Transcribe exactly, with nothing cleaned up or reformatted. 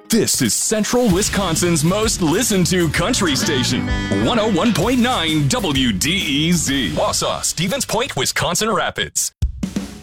This is Central Wisconsin's most listened to country station, one oh one point nine W D E Z. Wausau, Stevens Point, Wisconsin Rapids.